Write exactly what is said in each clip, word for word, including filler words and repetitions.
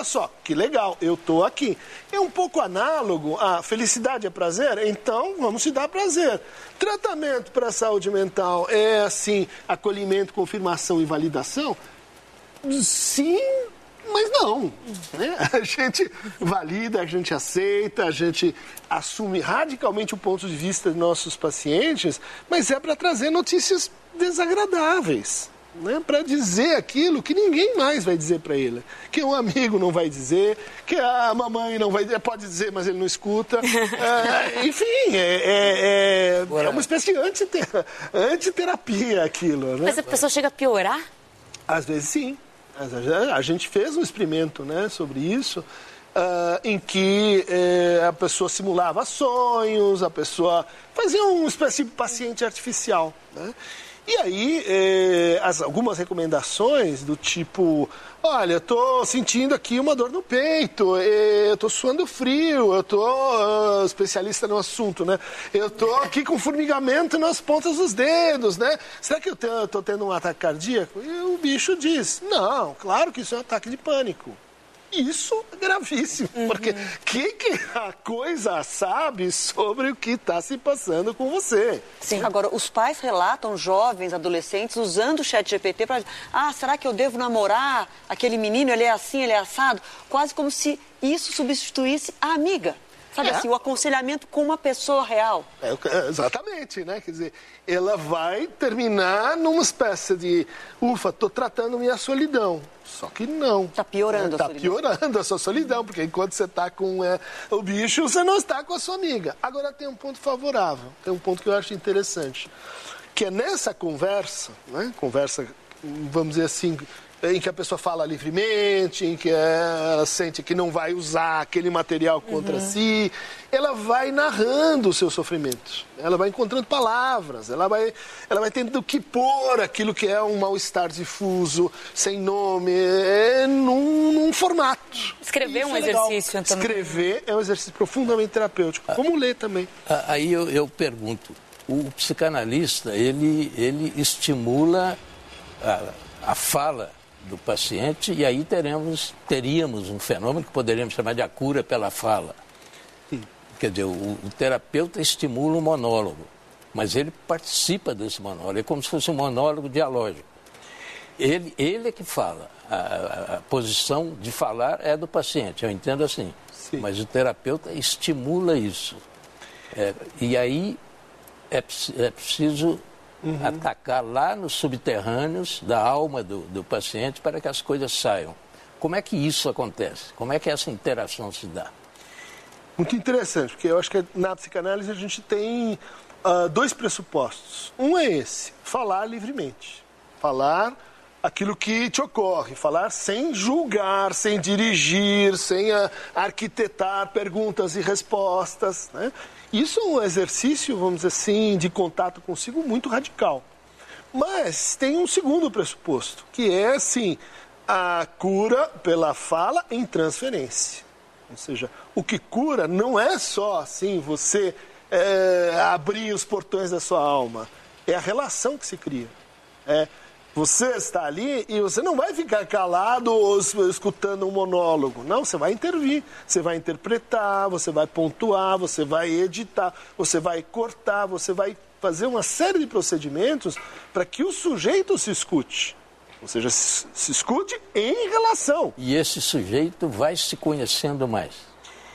só, que legal, eu tô aqui. É um pouco análogo a felicidade é prazer, então vamos te dar prazer. Tratamento para a saúde mental é, assim, acolhimento, confirmação e validação? Sim, mas não. Né? A gente valida, a gente aceita, a gente assume radicalmente o ponto de vista de nossos pacientes, mas é para trazer notícias desagradáveis. Né, para dizer aquilo que ninguém mais vai dizer para ele, que um amigo não vai dizer, que a mamãe não vai dizer, pode dizer, mas ele não escuta. é, enfim, é, é, é, é uma espécie de antiter- antiterapia aquilo. Né? Mas a pessoa chega a piorar? Às vezes sim. A gente fez um experimento, né, sobre isso, uh, em que uh, a pessoa simulava sonhos, a pessoa fazia uma espécie de paciente artificial, né? E aí, eh, as, algumas recomendações do tipo, olha, eu estou sentindo aqui uma dor no peito, eh, eu estou suando frio, eu estou uh, especialista no assunto, né? Eu estou aqui com formigamento nas pontas dos dedos, né? Será que eu estou tendo um ataque cardíaco? E o bicho diz, não, claro que isso é um ataque de pânico. Isso é gravíssimo, uhum. porque o que, que a coisa sabe sobre o que está se passando com você? Sim. Agora, os pais relatam jovens, adolescentes, usando o chat G P T para... Ah, será que eu devo namorar aquele menino? Ele é assim, ele é assado? Quase como se isso substituísse a amiga. Sabe é. assim, o aconselhamento com uma pessoa real. É, exatamente, né? Quer dizer, ela vai terminar numa espécie de... Ufa, estou tratando minha solidão. Só que não. Está piorando é, tá a solidão. Está piorando a sua solidão, porque enquanto você está com é, o bicho, você não está com a sua amiga. Agora tem um ponto favorável, tem um ponto que eu acho interessante, que é nessa conversa, né? Conversa, vamos dizer assim, em que a pessoa fala livremente, em que ela sente que não vai usar aquele material contra uhum. si, ela vai narrando os seus sofrimentos, ela vai encontrando palavras, ela vai, ela vai tendo que pôr aquilo que é um mal-estar difuso, sem nome, é, num, num formato. Escrever é um é exercício também. Escrever é um exercício profundamente terapêutico, como ler também. Aí eu, eu pergunto, o psicanalista, ele, ele estimula a, a fala do paciente, e aí teremos, teríamos um fenômeno que poderíamos chamar de a cura pela fala. Sim. Quer dizer, o, o terapeuta estimula o monólogo, mas ele participa desse monólogo, é como se fosse um monólogo dialógico. Ele, ele é que fala, a, a, a posição de falar é do paciente, eu entendo assim, Sim. mas o terapeuta estimula isso. É, e aí é, é preciso... Uhum. atacar lá nos subterrâneos da alma do, do paciente para que as coisas saiam. Como é que isso acontece? Como é que essa interação se dá? Muito interessante, porque eu acho que na psicanálise a gente tem uh, dois pressupostos. Um é esse, falar livremente. Falar aquilo que te ocorre, falar sem julgar, sem dirigir, sem uh, arquitetar perguntas e respostas, né? Isso é um exercício, vamos dizer assim, de contato consigo muito radical. Mas tem um segundo pressuposto, que é, assim, a cura pela fala em transferência. Ou seja, o que cura não é só, assim, você é, abrir os portões da sua alma. É a relação que se cria. É, você está ali e você não vai ficar calado ou escutando um monólogo. Não, você vai intervir, você vai interpretar, você vai pontuar, você vai editar, você vai cortar, você vai fazer uma série de procedimentos para que o sujeito se escute. Ou seja, se escute em relação. E esse sujeito vai se conhecendo mais.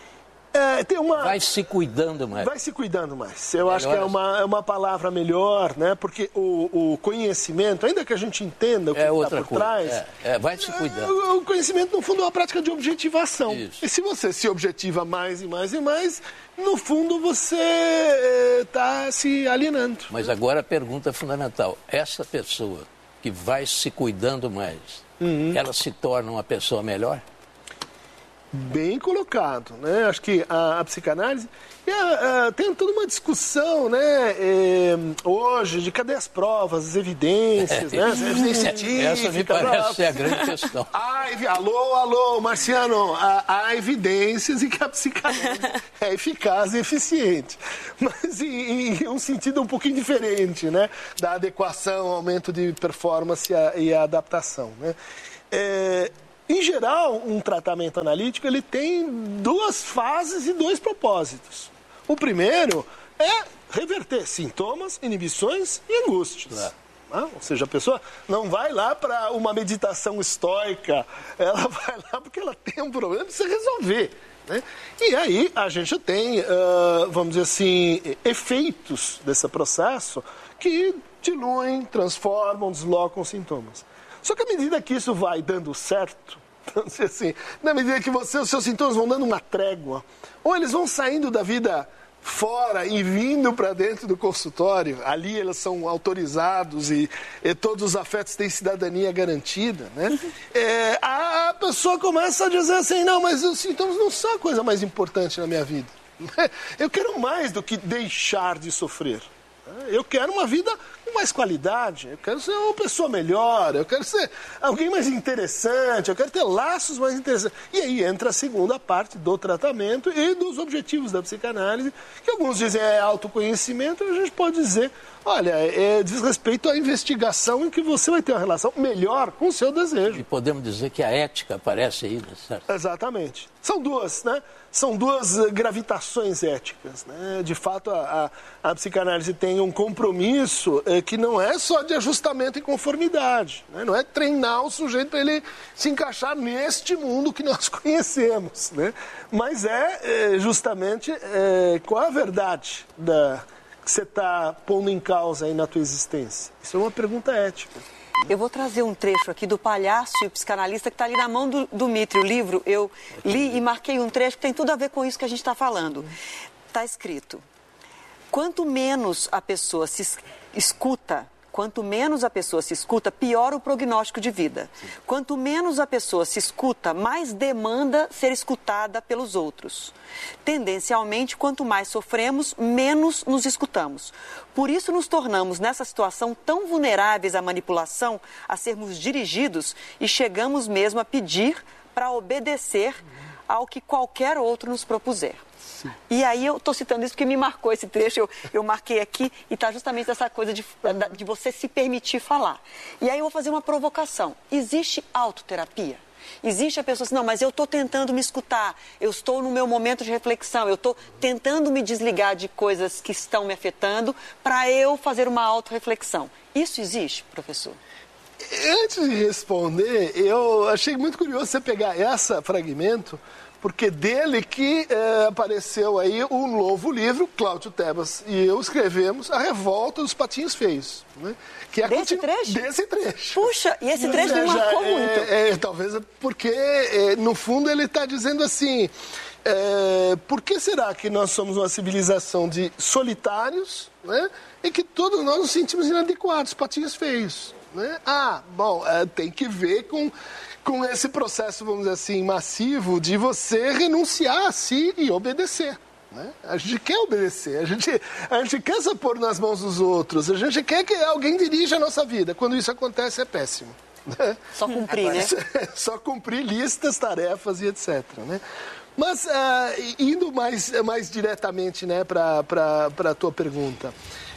É, tem uma... Vai se cuidando mais. Vai se cuidando mais. Eu melhor acho que é uma, é uma palavra melhor, né? Porque o, o conhecimento, ainda que a gente entenda o que é está por coisa. trás... É, é, vai se cuidando. O, o conhecimento, no fundo, é uma prática de objetivação. Isso. E se você se objetiva mais e mais e mais, no fundo você está se alienando. Mas agora a pergunta fundamental. Essa pessoa que vai se cuidando mais, uhum. ela se torna uma pessoa melhor? Bem colocado, né? Acho que a, a psicanálise é, é, tem toda uma discussão, né? É, hoje, de cadê as provas, as evidências, é, né? As evidências científicas. Essa me parece ser a grande questão. Há, alô, alô, Marciano, há, há evidências e que a psicanálise é eficaz e eficiente. Mas em, em um sentido um pouquinho diferente, né? Da adequação, aumento de performance e a, e a adaptação, né? É, Em geral, um tratamento analítico ele tem duas fases e dois propósitos. O primeiro é reverter sintomas, inibições e angústias. É. Ah, ou seja, a pessoa não vai lá para uma meditação estoica, ela vai lá porque ela tem um problema de se resolver. Né? E aí a gente tem, uh, vamos dizer assim, efeitos desse processo que diluem, transformam, deslocam sintomas. Só que à medida que isso vai dando certo, vamos dizer assim, na medida que você, os seus sintomas vão dando uma trégua, ou eles vão saindo da vida fora e vindo para dentro do consultório, ali eles são autorizados e, e todos os afetos têm cidadania garantida, né? É, a pessoa começa a dizer assim, não, mas os sintomas não são a coisa mais importante na minha vida. Eu quero mais do que deixar de sofrer. Eu quero uma vida com mais qualidade, eu quero ser uma pessoa melhor, eu quero ser alguém mais interessante, eu quero ter laços mais interessantes. E aí entra a segunda parte do tratamento e dos objetivos da psicanálise, que alguns dizem é autoconhecimento, e a gente pode dizer, olha, é, diz respeito à investigação em que você vai ter uma relação melhor com o seu desejo. E podemos dizer que a ética aparece aí, certo? Exatamente. São duas, né? São duas gravitações éticas, né? De fato, a, a, a psicanálise tem um compromisso é, que não é só de ajustamento e conformidade, né? Não é treinar o sujeito para ele se encaixar neste mundo que nós conhecemos, né? Mas é, é justamente é, qual a verdade da, que você está pondo em causa aí na tua existência. Isso é uma pergunta ética. Eu vou trazer um trecho aqui do Palhaço e o Psicanalista, que está ali na mão do, do Mitre, o livro. Eu li e marquei um trecho que tem tudo a ver com isso que a gente está falando. Está escrito, quanto menos a pessoa se escuta, quanto menos a pessoa se escuta, pior o prognóstico de vida. Quanto menos a pessoa se escuta, mais demanda ser escutada pelos outros. Tendencialmente, quanto mais sofremos, menos nos escutamos. Por isso nos tornamos nessa situação tão vulneráveis à manipulação, a sermos dirigidos e chegamos mesmo a pedir para obedecer ao que qualquer outro nos propuser. Sim. E aí eu estou citando isso porque me marcou esse trecho, eu, eu marquei aqui e está justamente essa coisa de, de você se permitir falar. E aí eu vou fazer uma provocação. Existe autoterapia? Existe a pessoa assim, não, mas eu estou tentando me escutar, eu estou no meu momento de reflexão, eu estou tentando me desligar de coisas que estão me afetando para eu fazer uma autorreflexão. Isso existe, professor? Antes de responder, eu achei muito curioso você pegar esse fragmento, porque dele que é, apareceu aí um novo livro, Cláudio Tebas e eu escrevemos A Revolta dos Patinhos Feios. Né? Que é desse continu... trecho? Desse trecho. Puxa, e esse trecho me marcou é, muito. É, é, talvez porque, é, no fundo, ele está dizendo assim, é, por que será que nós somos uma civilização de solitários, né? E que todos nós nos sentimos inadequados, patinhos feios? Né? Ah, bom, é, tem que ver com... com esse processo, vamos dizer assim, massivo de você renunciar a si e obedecer. Né? A gente quer obedecer, a gente, a gente quer se pôr nas mãos dos outros, a gente quer que alguém dirija a nossa vida. Quando isso acontece, é péssimo. Né? Só cumprir, né? Só cumprir listas, tarefas e etcétera. Né? Mas, uh, indo mais, mais diretamente, né, para a tua pergunta,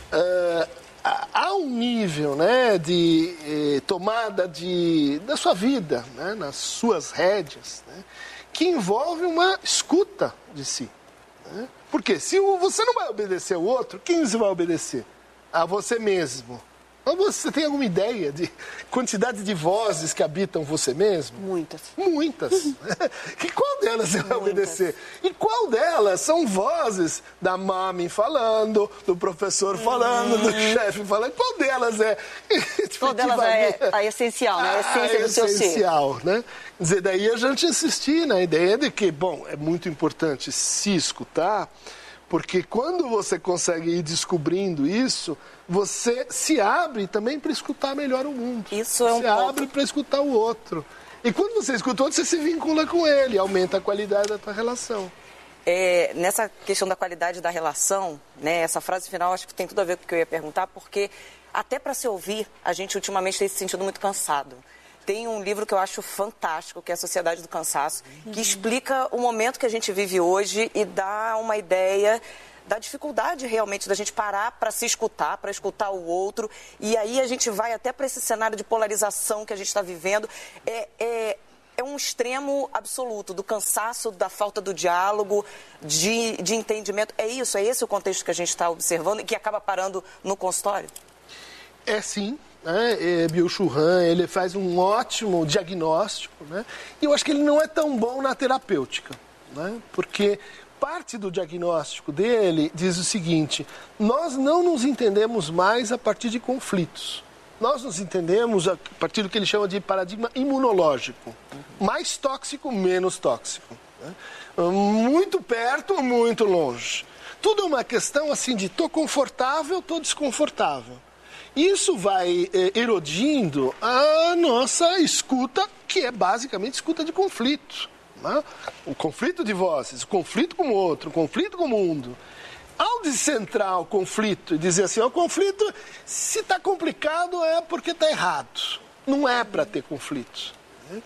uh, há um nível, né, de eh, tomada de, da sua vida, né, nas suas rédeas, né, que envolve uma escuta de si. Né? Porque se você não vai obedecer ao outro, quem você vai obedecer? A você mesmo. Ou você tem alguma ideia de quantidade de vozes que habitam você mesmo? Muitas. Muitas. E qual delas você vai obedecer? E qual delas são vozes da mami falando, do professor falando, do chefe falando? Qual delas é? Qual delas é a essencial, né? A essência do seu ser. Essencial, né? Quer dizer, daí a gente insistir na ideia de que, bom, é muito importante se escutar, porque quando você consegue ir descobrindo isso, você se abre também para escutar melhor o mundo. Isso é um Você ponto. abre para escutar o outro. E quando você escuta o outro, você se vincula com ele, aumenta a qualidade da tua relação. É, nessa questão da qualidade da relação, né, essa frase final acho que tem tudo a ver com o que eu ia perguntar, porque até para se ouvir, a gente ultimamente tem se sentido muito cansado. Tem um livro que eu acho fantástico, que é A Sociedade do Cansaço, uhum. que explica o momento que a gente vive hoje e dá uma ideia da dificuldade realmente da gente parar para se escutar, para escutar o outro. E aí a gente vai até para esse cenário de polarização que a gente está vivendo. É, é, é um extremo absoluto do cansaço, da falta do diálogo, de, de entendimento. É isso, é esse o contexto que a gente está observando e que acaba parando no consultório? É sim. Né? Byung-Chul Han, ele faz um ótimo diagnóstico, né? E eu acho que ele não é tão bom na terapêutica, né? Porque parte do diagnóstico dele diz o seguinte: nós não nos entendemos mais a partir de conflitos. Nós nos entendemos a partir do que ele chama de paradigma imunológico. Mais tóxico, menos tóxico. Né? Muito perto, muito longe. Tudo é uma questão assim de tô confortável, tô desconfortável. Isso vai eh, erodindo a nossa escuta, que é basicamente escuta de conflito. Né? O conflito de vozes, o conflito com o outro, o conflito com o mundo. Ao descentrar o conflito e dizer assim, o conflito, se está complicado é porque está errado. Não é para ter conflito. Né?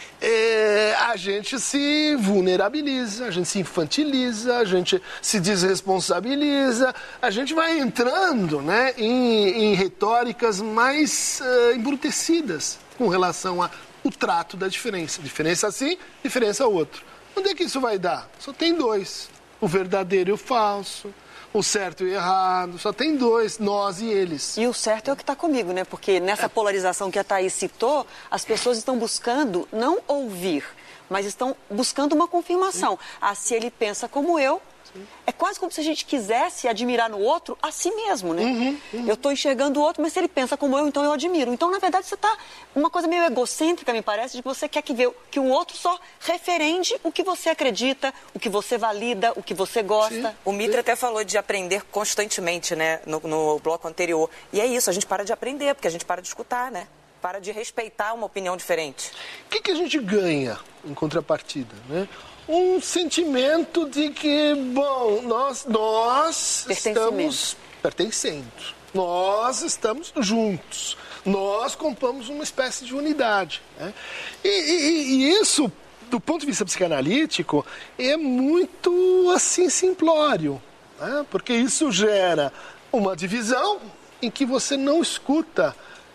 É, a gente se vulnerabiliza, a gente se infantiliza, a gente se desresponsabiliza, a gente vai entrando, né, em, em retóricas mais uh, embrutecidas com relação ao trato da diferença. Diferença assim, diferença outro. Onde é que isso vai dar? Só tem dois, o verdadeiro e o falso. O certo e o errado, só tem dois, nós e eles. E o certo é o que está comigo, né? Porque nessa polarização que a Thaís citou, as pessoas estão buscando não ouvir, mas estão buscando uma confirmação. Ah, se ele pensa como eu, sim. É quase como se a gente quisesse admirar no outro a si mesmo, né? Uhum, uhum. Eu estou enxergando o outro, mas se ele pensa como eu, então eu admiro. Então, na verdade, você está uma coisa meio egocêntrica, me parece, de que você quer que, ver, que o outro só referende o que você acredita, o que você valida, o que você gosta. Sim. O Mitre até falou de aprender constantemente, né, no, no bloco anterior. E é isso, a gente para de aprender, porque a gente para de escutar, né? Para de respeitar uma opinião diferente. O que, que a gente ganha em contrapartida, né? Um sentimento de que, bom, nós, nós estamos pertencendo, nós estamos juntos, nós compomos uma espécie de unidade. Né? E, e, e isso, do ponto de vista psicanalítico, é muito, assim, simplório, né? Porque isso gera uma divisão em que você não escuta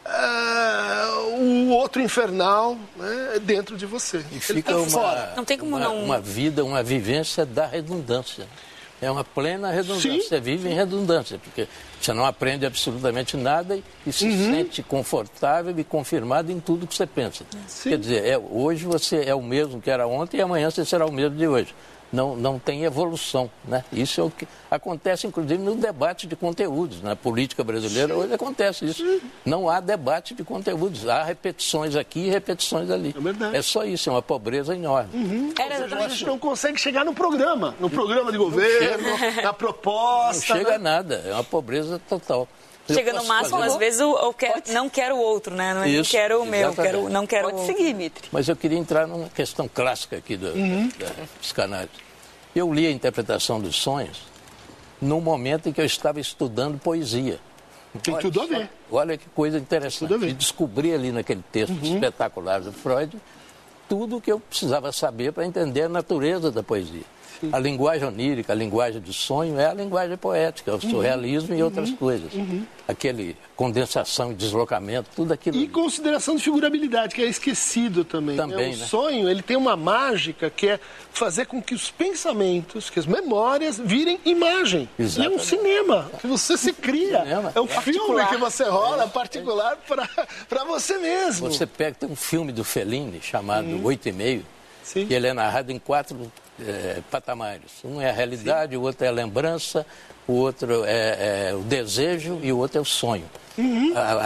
Uh, o outro infernal, né, dentro de você. E fica uma, fora. Não tem como uma, não... uma vida, uma vivência da redundância. É uma plena redundância. Sim. Você vive em redundância, porque você não aprende absolutamente nada e, e se uhum. sente confortável e confirmado em tudo que você pensa. Sim. Quer dizer, é, hoje você é o mesmo que era ontem e amanhã você será o mesmo de hoje. Não, não tem evolução, né? Isso é o que acontece, inclusive, no debate de conteúdos. Na política brasileira, hoje acontece isso. Sim. Não há debate de conteúdos. Há repetições aqui e repetições ali. É verdade. É só isso, é uma pobreza enorme. Uhum. Era, seja, a gente não consegue chegar no programa, no programa de governo, na proposta. Não chega né? a nada, é uma pobreza total. Chega no máximo, fazer... às vezes, eu, eu quero, não quero o outro, né? Não Isso, quero o meu, quero, não quero Pode o seguir, Mitre. Mas eu queria entrar numa questão clássica aqui do, uhum. da, da psicanálise. Eu li a interpretação dos sonhos num momento em que eu estava estudando poesia. Tem olha, tudo a ver. Olha que coisa interessante. E descobri ali naquele texto uhum. espetacular do Freud tudo o que eu precisava saber para entender a natureza da poesia. Sim. A linguagem onírica, a linguagem do sonho é a linguagem poética, o surrealismo uhum. e outras uhum. coisas. Uhum. Aquele condensação e deslocamento, tudo aquilo. E consideração de figurabilidade, que é esquecido também. Também, né? O né? sonho, ele tem uma mágica que é fazer com que os pensamentos, que as memórias virem imagem. Exatamente. E é um cinema que você se cria. Cinema. É um é. filme que você rola, é. particular, para você mesmo. Você pega, tem um filme do Fellini chamado uhum. Oito e Meio, Sim. que ele é narrado em quatro é, patamares. Um é a realidade, Sim. o outro é a lembrança, o outro é, é o desejo e o outro é o sonho. Uhum. A, a,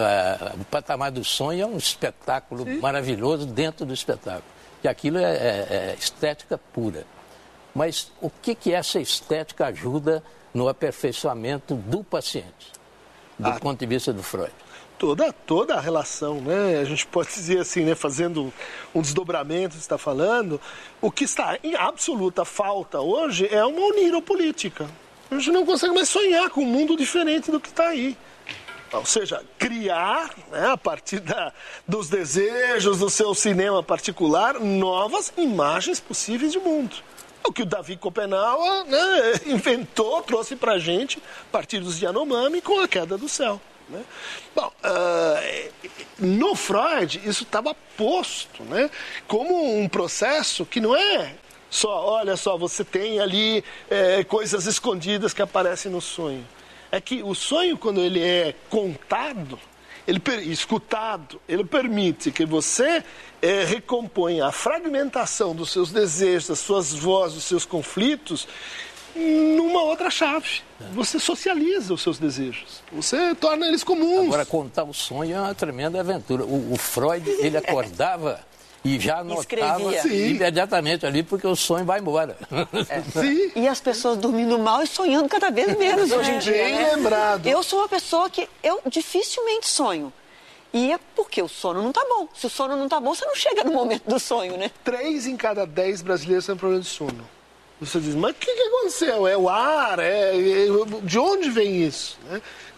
a, o patamar do sonho é um espetáculo Sim. maravilhoso dentro do espetáculo. E aquilo é, é, é estética pura. Mas o que, que essa estética ajuda no aperfeiçoamento do paciente, do ah. ponto de vista do Freud? Toda, toda a relação, né? A gente pode dizer assim, né? Fazendo um desdobramento, você está falando, o que está em absoluta falta hoje é uma oniropolítica. A gente não consegue mais sonhar com um mundo diferente do que está aí. Ou seja, criar, né, a partir da, dos desejos do seu cinema particular, novas imagens possíveis de mundo. O que o Davi Copenau, né, inventou, trouxe para a gente, a partir dos Yanomami, com a queda do céu. Né? Bom, uh, no Freud, isso estava posto, né? Como um processo que não é só, olha só, você tem ali é, coisas escondidas que aparecem no sonho. É que o sonho, quando ele é contado, ele, escutado, ele permite que você é, recomponha a fragmentação dos seus desejos, das suas vozes, dos seus conflitos, numa outra chave. Você socializa os seus desejos. Você torna eles comuns. Agora, contar o sonho é uma tremenda aventura. O, o Freud, ele acordava e já anotava imediatamente ali, porque o sonho vai embora. É. Sim. E as pessoas dormindo mal e sonhando cada vez menos hoje em dia. Bem né? lembrado. Eu sou uma pessoa que eu dificilmente sonho. E é porque o sono não está bom. Se o sono não está bom, você não chega no momento do sonho, né? Três em cada dez brasileiros têm problema de sono. Você diz, mas o que, que aconteceu? É o ar? É, é, de onde vem isso? Né?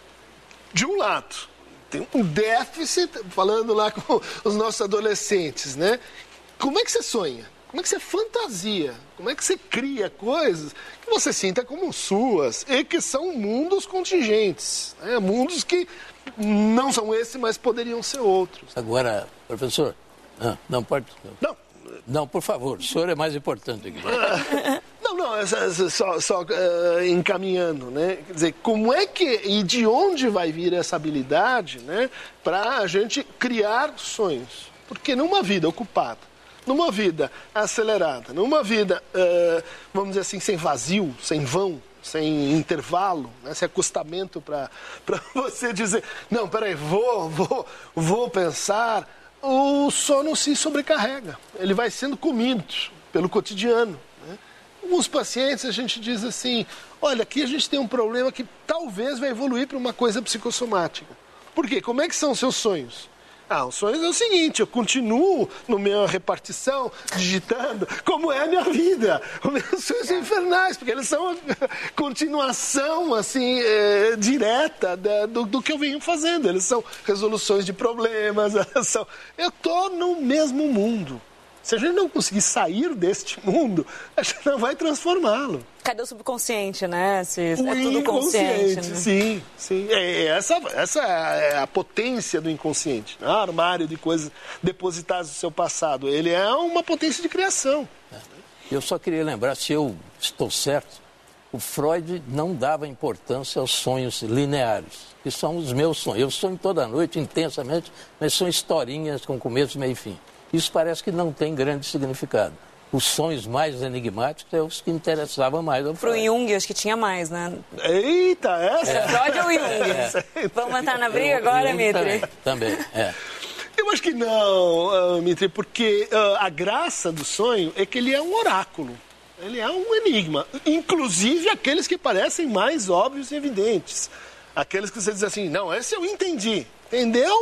De um lado, tem um déficit, falando lá com os nossos adolescentes, né? Como é que você sonha? Como é que você fantasia? Como é que você cria coisas que você sinta como suas e que são mundos contingentes, né? Mundos que não são esses, mas poderiam ser outros. Agora, professor, ah, não pode... Não. Não, por favor, o senhor é mais importante aqui. Não, não, só, só uh, encaminhando, né? Quer dizer, como é que e de onde vai vir essa habilidade, né, para a gente criar sonhos? Porque numa vida ocupada, numa vida acelerada, numa vida, uh, vamos dizer assim, sem vazio, sem vão, sem intervalo, né, sem acostamento para você dizer, não, peraí, vou, vou, vou pensar, o sono se sobrecarrega, ele vai sendo comido pelo cotidiano. Alguns pacientes a gente diz assim, olha, aqui a gente tem um problema que talvez vai evoluir para uma coisa psicossomática. Por quê? Como é que são os seus sonhos? Ah, os sonhos é o seguinte, eu continuo na minha repartição, digitando, como é a minha vida. Os meus sonhos são infernais, porque eles são a continuação, assim, é, direta da, do, do que eu venho fazendo. Eles são resoluções de problemas, são... eu estou no mesmo mundo. Se a gente não conseguir sair deste mundo, a gente não vai transformá-lo. Cadê o subconsciente, né? Se é o tudo consciente. Né? Sim, sim. É, essa, essa é a potência do inconsciente. Né? O armário de coisas depositadas do seu passado. Ele é uma potência de criação. Eu só queria lembrar, se eu estou certo, o Freud não dava importância aos sonhos lineares, que são os meus sonhos. Eu sonho toda noite, intensamente, mas são historinhas com começo, meio e fim. Isso parece que não tem grande significado. Os sonhos mais enigmáticos é os que interessavam mais ao Freud. Para o Jung, acho que tinha mais, né? Eita, essa... É. Freud ou Jung? É. Vamos entrar na briga eu, agora, Mitri? Também, também, é. Eu acho que não, uh, Mitri, porque uh, a graça do sonho é que ele é um oráculo. Ele é um enigma. Inclusive aqueles que parecem mais óbvios e evidentes. Aqueles que você diz assim, não, esse eu entendi. Entendeu?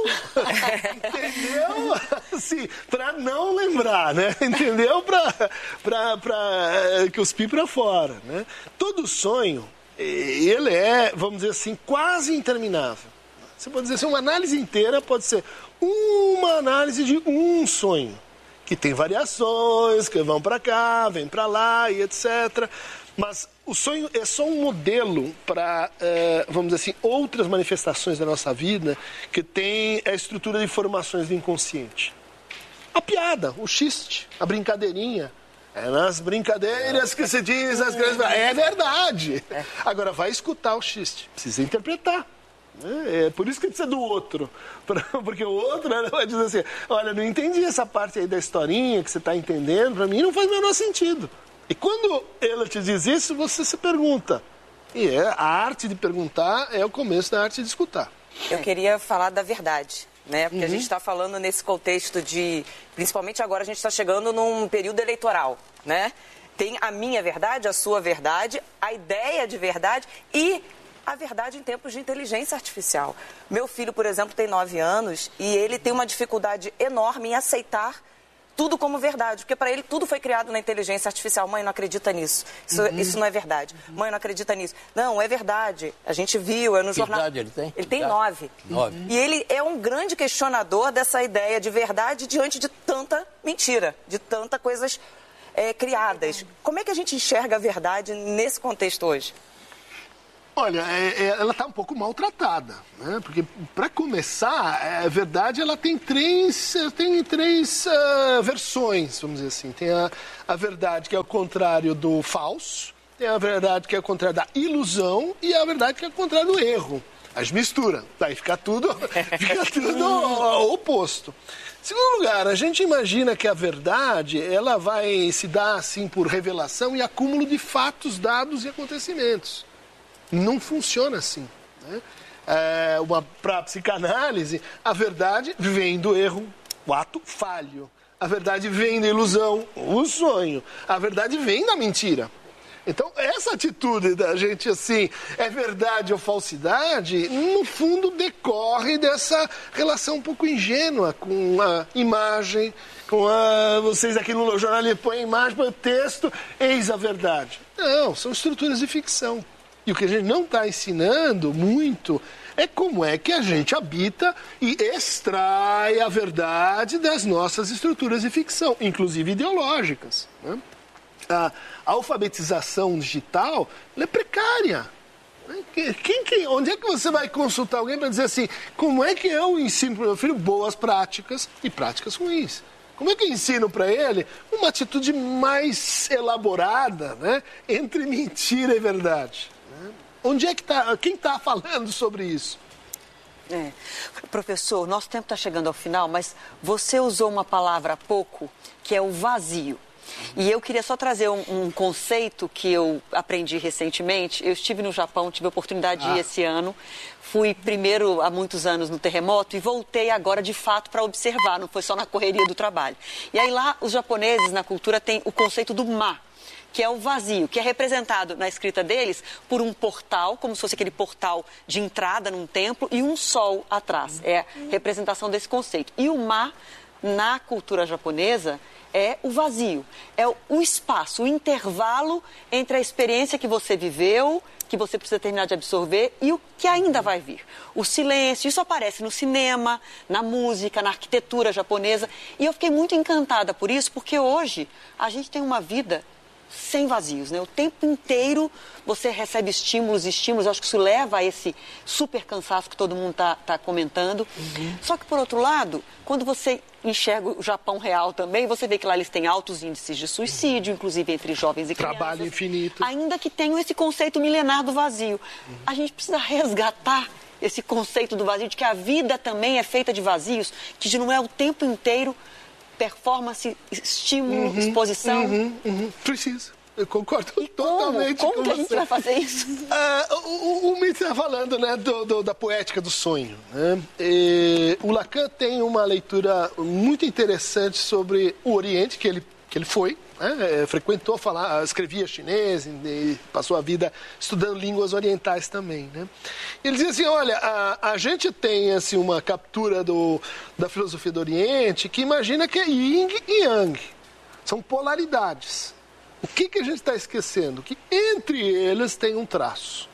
Entendeu? Assim, para não lembrar, né? Entendeu? Para cuspir para fora, né? Todo sonho, ele é, vamos dizer assim, quase interminável. Você pode dizer assim, uma análise inteira pode ser uma análise de um sonho, que tem variações, que vão para cá, vem para lá e etcétera. Mas o sonho é só um modelo para, uh, vamos dizer assim, outras manifestações da nossa vida que tem a estrutura de informações do inconsciente. A piada, o xiste, a brincadeirinha. É nas brincadeiras que se diz as grandes... É verdade. Agora, vai escutar o xiste. Precisa interpretar. É por isso que precisa do outro. Porque o outro vai dizer assim, olha, não entendi essa parte aí da historinha que você está entendendo, para mim não faz o menor sentido. E quando ela te diz isso, você se pergunta. E é, a arte de perguntar é o começo da arte de escutar. Eu queria falar da verdade, né? Porque uhum. a gente está falando nesse contexto de... Principalmente agora a gente está chegando num período eleitoral, né? Tem a minha verdade, a sua verdade, a ideia de verdade e a verdade em tempos de inteligência artificial. Meu filho, por exemplo, tem nove anos e ele tem uma dificuldade enorme em aceitar tudo como verdade, porque para ele tudo foi criado na inteligência artificial. Mãe, não acredita nisso. Isso, uhum. isso não é verdade. Uhum. Mãe, não acredita nisso. Não, é verdade. A gente viu, é no que jornal. Idade ele tem? Ele tem nove. Nove. E ele é um grande questionador dessa ideia de verdade diante de tanta mentira, de tanta coisas é, criadas. Como é que a gente enxerga a verdade nesse contexto hoje? Olha, é, é, ela está um pouco maltratada, né? Porque, para começar, é verdade, ela tem três, tem três uh, versões, vamos dizer assim. Tem a, a verdade que é o contrário do falso, tem a verdade que é o contrário da ilusão e a verdade que é o contrário do erro. As mistura, daí fica tudo, fica tudo oposto. Em segundo lugar, a gente imagina que a verdade ela vai se dar assim por revelação e acúmulo de fatos, dados e acontecimentos. Não funciona assim. Né? É, para a psicanálise, a verdade vem do erro, o ato falho. A verdade vem da ilusão, o sonho. A verdade vem da mentira. Então, essa atitude da gente assim, é verdade ou falsidade, no fundo decorre dessa relação um pouco ingênua com a imagem, com a... Vocês aqui no jornal põem a imagem, põem o texto, eis a verdade. Não, são estruturas de ficção. E o que a gente não está ensinando muito é como é que a gente habita e extrai a verdade das nossas estruturas de ficção, inclusive ideológicas. Né? A alfabetização digital é precária. Quem, quem, onde é que você vai consultar alguém para dizer assim, como é que eu ensino para o meu filho boas práticas e práticas ruins? Como é que eu ensino para ele uma atitude mais elaborada, né, entre mentira e verdade? Onde é que está, quem está falando sobre isso? É. Professor, nosso tempo está chegando ao final, mas você usou uma palavra há pouco, que é o vazio. E eu queria só trazer um, um conceito que eu aprendi recentemente. Eu estive no Japão, tive a oportunidade de ir ah. esse ano. Fui primeiro há muitos anos no terremoto e voltei agora de fato para observar, não foi só na correria do trabalho. E aí lá os japoneses na cultura têm o conceito do ma, que é o vazio, que é representado na escrita deles por um portal, como se fosse aquele portal de entrada num templo, e um sol atrás. É a representação desse conceito. E o ma, na cultura japonesa, é o vazio, é o espaço, o intervalo entre a experiência que você viveu, que você precisa terminar de absorver, e o que ainda vai vir. O silêncio, isso aparece no cinema, na música, na arquitetura japonesa, e eu fiquei muito encantada por isso, porque hoje a gente tem uma vida sem vazios, né? O tempo inteiro você recebe estímulos, estímulos, eu acho que isso leva a esse super cansaço que todo mundo está tá comentando. Uhum. Só que, por outro lado, quando você enxerga o Japão real também, você vê que lá eles têm altos índices de suicídio, uhum. inclusive entre jovens e crianças. Trabalho infinito. Ainda que tenham esse conceito milenar do vazio. Uhum. A gente precisa resgatar esse conceito do vazio, de que a vida também é feita de vazios, que não é o tempo inteiro performance, estímulo, uhum, exposição. Uhum, uhum. Precisa. Eu concordo e totalmente como? Como com que você. a gente vai fazer isso? Ah, o o Mitz está falando, né, do, do, da poética do sonho. Né? E, o Lacan tem uma leitura muito interessante sobre o Oriente, que ele, que ele foi, né? Frequentou, falar, escrevia chinês e passou a vida estudando línguas orientais também. Né? Ele dizia assim, olha, a, a gente tem assim, uma captura do, da filosofia do Oriente que imagina que é yin e yang, são polaridades. O que, que a gente está esquecendo? Que entre eles tem um traço.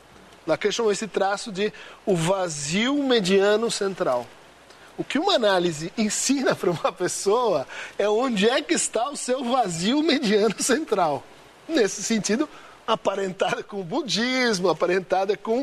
Lacan chamou esse traço de o vazio mediano central. O que uma análise ensina para uma pessoa é onde é que está o seu vazio mediano central. Nesse sentido, aparentada com o budismo, aparentada com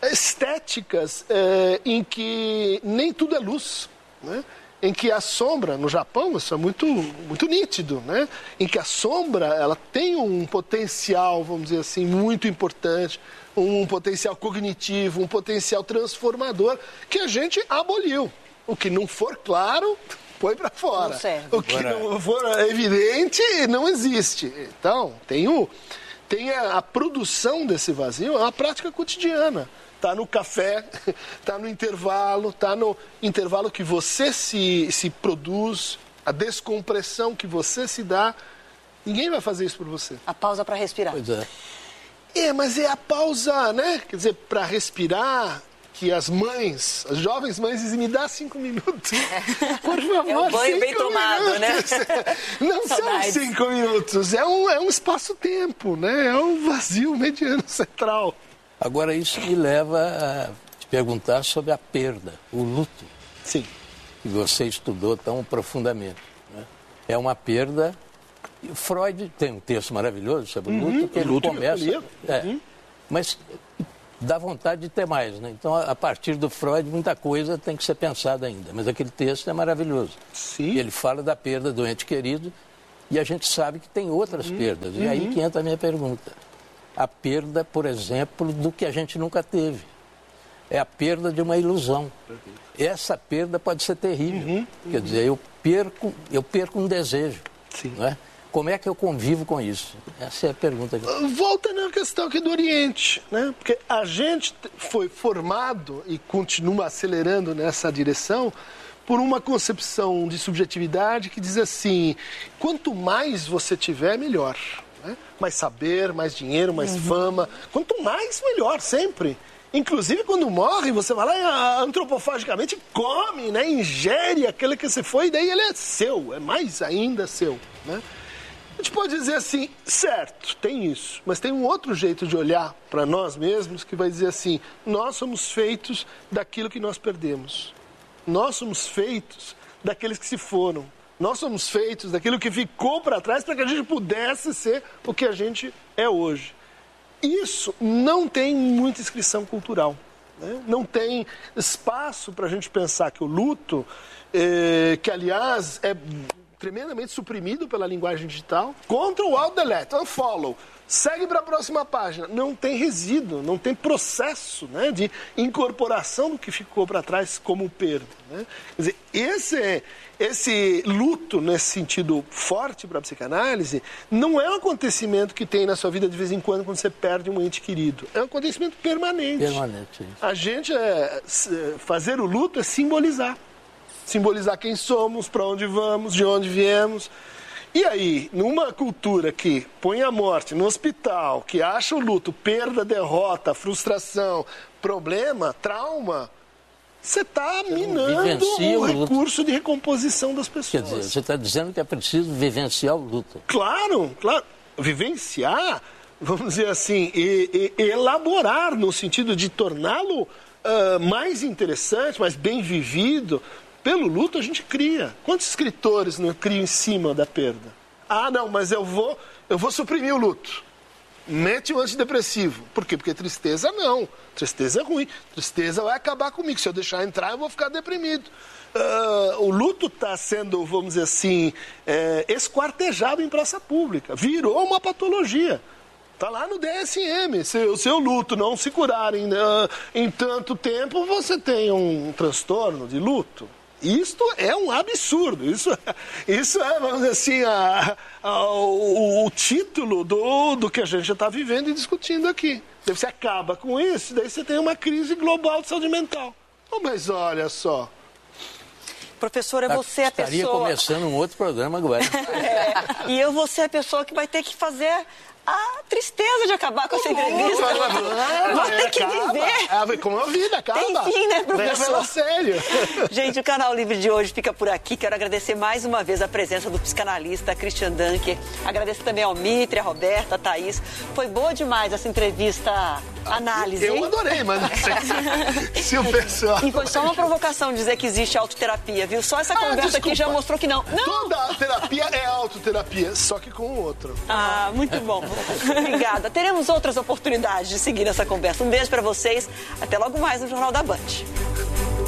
estéticas é, em que nem tudo é luz, né? Em que a sombra, no Japão, isso é muito, muito nítido, né? Em que a sombra ela tem um potencial, vamos dizer assim, muito importante, um potencial cognitivo, um potencial transformador, que a gente aboliu. O que não for claro, põe para fora. O que não for evidente, não existe. Então, tem, o, tem a, a produção desse vazio, é uma prática cotidiana. Está no café, está no intervalo, está no intervalo que você se, se produz, a descompressão que você se dá. Ninguém vai fazer isso por você. A pausa para respirar. Pois é. É, mas é a pausa, né? Quer dizer, para respirar, que as mães, as jovens mães dizem, me dá cinco minutos. Por favor, é um banho bem tomado, minutos. Né? Não Saudades. São cinco minutos, é um, é um espaço-tempo, né? É um vazio mediano central. Agora, isso me leva a te perguntar sobre a perda, o luto. Sim. Que você estudou tão profundamente. Né? É uma perda. Freud tem um texto maravilhoso sobre o luto, uhum, que ele luto começa. Uhum. É, mas dá vontade de ter mais, né? Então, a partir do Freud, muita coisa tem que ser pensada ainda. Mas aquele texto é maravilhoso. Sim. Ele fala da perda do ente querido e a gente sabe que tem outras uhum. perdas. E uhum. aí que entra a minha pergunta. A perda, por exemplo, do que a gente nunca teve. É a perda de uma ilusão. Perfeito. Essa perda pode ser terrível. Uhum. Quer dizer, eu perco, eu perco um desejo. Sim. Não é? Como é que eu convivo com isso? Essa é a pergunta. Que eu... Volta na questão aqui do Oriente, né? Porque a gente foi formado e continua acelerando nessa direção por uma concepção de subjetividade que diz assim, quanto mais você tiver, melhor. Né? Mais saber, mais dinheiro, mais uhum. fama. Quanto mais, melhor, sempre. Inclusive, quando morre, você vai lá antropofagicamente come, né? Ingere aquele que você foi, e daí ele é seu, é mais ainda seu, né? A gente pode dizer assim, certo, tem isso, mas tem um outro jeito de olhar para nós mesmos que vai dizer assim, nós somos feitos daquilo que nós perdemos. Nós somos feitos daqueles que se foram. Nós somos feitos daquilo que ficou para trás para que a gente pudesse ser o que a gente é hoje. Isso não tem muita inscrição cultural, né? Não tem espaço para a gente pensar que o luto, eh, que aliás é tremendamente suprimido pela linguagem digital, Ctrl, Alt, Delete, Unfollow, segue para a próxima página. Não tem resíduo, não tem processo, né, de incorporação do que ficou para trás como perda. Né? Quer dizer, esse, esse luto, nesse sentido forte para a psicanálise, não é um acontecimento que tem na sua vida de vez em quando, quando você perde um ente querido. É um acontecimento permanente. Permanente. Isso. A gente, é, fazer o luto é simbolizar. Simbolizar quem somos, para onde vamos, de onde viemos. E aí, numa cultura que põe a morte no hospital, que acha o luto perda, derrota, frustração, problema, trauma, você está minando o, o recurso de recomposição das pessoas. Quer dizer, você está dizendo que é preciso vivenciar o luto. Claro, claro. Vivenciar, vamos dizer assim, e, e, elaborar no sentido de torná-lo uh, mais interessante, mais bem vivido. Pelo luto a gente cria. Quantos escritores não criam em cima da perda? Ah, não, mas eu vou, eu vou suprimir o luto. Mete o antidepressivo. Por quê? Porque tristeza não. Tristeza é ruim. Tristeza vai acabar comigo. Se eu deixar entrar, eu vou ficar deprimido. Uh, o luto está sendo, vamos dizer assim, é, esquartejado em praça pública. Virou uma patologia. Está lá no D S M. Se o seu luto não se curar em, uh, em tanto tempo, você tem um transtorno de luto. Isto é um absurdo, isso, isso é, vamos dizer assim, a, a, o, o título do, do que a gente está vivendo e discutindo aqui. Daí você acaba com isso, daí você tem uma crise global de saúde mental. Oh, mas olha só. Professora, você é a pessoa... Estaria começando um outro programa agora. É, e eu vou ser a pessoa que vai ter que fazer... a tristeza de acabar com essa entrevista. Vou ter que viver. Ah, como a vida, acaba. Tem fim, né, professor? Leva a sério. Gente, o Canal Livre de hoje fica por aqui. Quero agradecer mais uma vez a presença do psicanalista Christian Dunker. Agradecer também ao Mitre, a Roberta, a Thaís. Foi boa demais essa entrevista análise. Eu adorei, mas não sei se o pessoal... E foi só uma provocação dizer que existe autoterapia, viu? Só essa ah, conversa desculpa. aqui já mostrou que não. não. Toda terapia é autoterapia, só que com o outro. Ah, muito bom. Obrigada. Teremos outras oportunidades de seguir essa conversa. Um beijo para vocês. Até logo mais no Jornal da Band.